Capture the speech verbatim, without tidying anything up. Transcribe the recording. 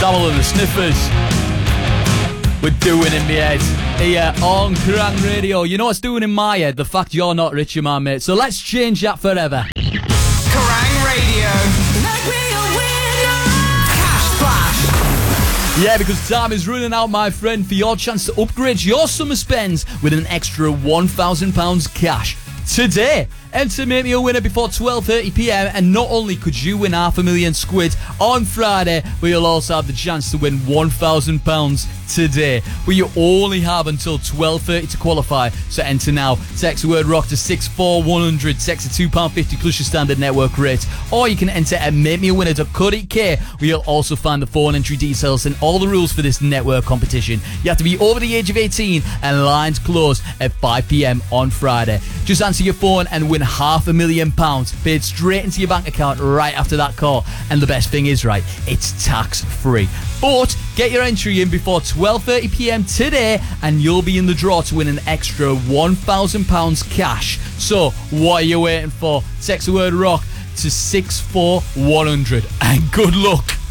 Samuel and the Sniffers. We're doing in my head here on Kerrang Radio. You know what's doing in my head? The fact you're not rich, man, mate. So let's change that forever. Kerrang Radio. Make me a winner. Cash Splash. Yeah, because time is running out, my friend, for your chance to upgrade your summer spends with an extra one thousand pounds cash today. Enter Make Me a Winner before twelve thirty p m, and not only could you win half a million squid on Friday, but you'll also have the chance to win one thousand pounds today. But you only have until twelve thirty to qualify, so enter now. Text the word ROCK to six four one hundred, text to two pounds fifty plus your standard network rate, or you can enter at make me a winner dot co dot u k, where you'll also find the phone entry details and all the rules for this network competition. You have to be over the age of eighteen, and lines close at five p m on Friday. Just answer your phone and win half a million pounds paid straight into your bank account right after that call. And the best thing is, right, it's tax free. But get your entry in before twelve thirty p m today, and you'll be in the draw to win an extra one thousand pounds cash. So what are you waiting for? Text the word ROCK to six four one hundred, and good luck.